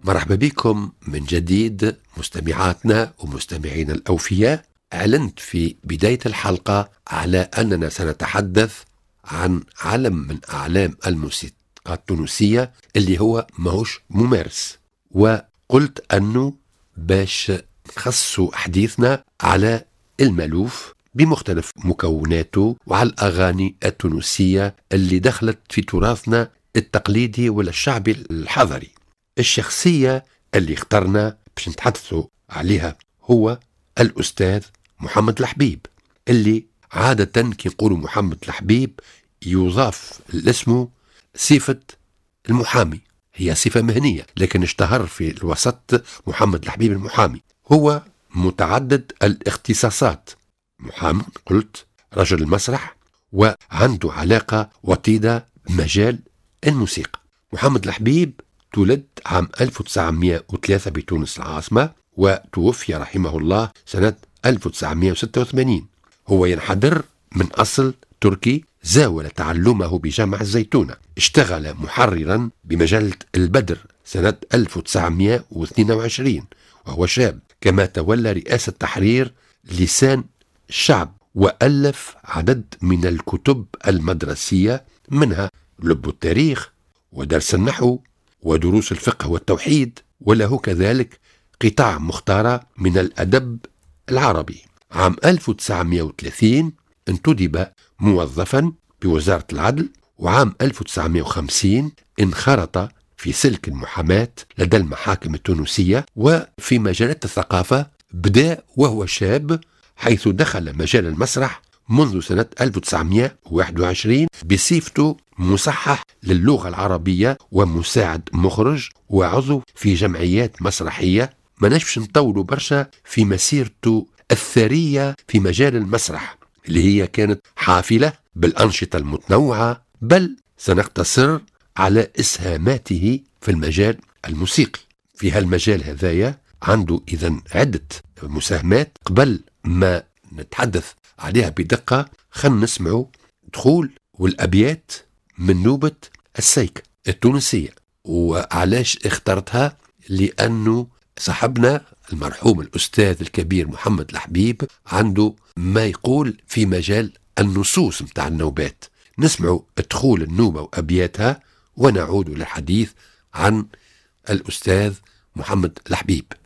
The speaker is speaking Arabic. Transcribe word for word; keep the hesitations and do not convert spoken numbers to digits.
مرحبا بكم من جديد مستمعاتنا ومستمعينا الأوفياء. أعلنت في بداية الحلقة على أننا سنتحدث عن علم من أعلام الموسيقى التونسية اللي هو ماهوش ممارس، وقلت أنه باش نخصصوا حديثنا على المألوف بمختلف مكوناته وعلى الأغاني التونسية اللي دخلت في تراثنا التقليدي ولا الشعبي الحضري. الشخصية اللي اخترنا باش نتحدثوا عليها هو الأستاذ محمد الحبيب، اللي عادة كي نقولوا محمد الحبيب يضاف لاسمه صفة المحامي. هي صفة مهنية لكن اشتهر في الوسط محمد الحبيب المحامي. هو متعدد الاختصاصات، محامي قلت، رجل المسرح، وعنده علاقة وطيدة بمجال الموسيقى. محمد الحبيب تولد عام ألف وتسعمائة وثلاثة بتونس العاصمة، وتوفي رحمه الله سنة ألف وتسعمائة وستة وثمانين. هو ينحدر من أصل تركي، زاول تعلمه بجامعة الزيتونة. اشتغل محررا بمجلة البدر سنة ألف وتسعمائة واثنين وعشرين وهو شاب، كما تولى رئاسة تحرير لسان الشعب، وألف عدد من الكتب المدرسية، منها لب التاريخ ودرس النحو ودروس الفقه والتوحيد، وله كذلك قطاع مختارة من الأدب العربي. عام ألف وتسعمائة وثلاثين انتدب موظفا بوزارة العدل، وعام ألف وتسعمائة وخمسين انخرط في سلك المحاماة لدى المحاكم التونسية. وفي مجالات الثقافة بدأ وهو شاب، حيث دخل مجال المسرح منذ سنة ألف وتسعمائة وواحد وعشرين بصفته مصحح للغة العربية ومساعد مخرج وعضو في جمعيات مسرحية. ما نشفش نطولوا برشا في مسيرته الثرية في مجال المسرح اللي هي كانت حافلة بالأنشطة المتنوعة، بل سنقتصر على إسهاماته في المجال الموسيقي. في هالمجال هذايا عنده إذن عدة مساهمات. قبل ما نتحدث عليها بدقة خلنا نسمعوا دخول والأبيات من نوبة السيكة التونسية. وعلاش اخترتها؟ لأنه صاحبنا المرحوم الأستاذ الكبير محمد الحبيب عنده ما يقول في مجال النصوص متاع النوبات. نسمعوا دخول النوبة وأبياتها ونعود للحديث عن الأستاذ محمد الحبيب.